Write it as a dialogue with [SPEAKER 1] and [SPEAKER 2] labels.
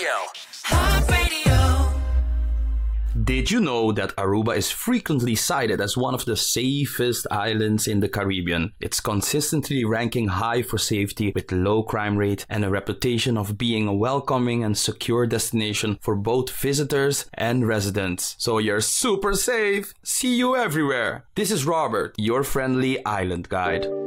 [SPEAKER 1] Hot Radio.
[SPEAKER 2] Did you know that Aruba is frequently cited as one of the safest islands in the Caribbean? It's consistently ranking high for safety with low crime rate and a reputation of being a welcoming and secure destination for both visitors and residents. So you're super safe. See you everywhere. This is Robert, your friendly island guide.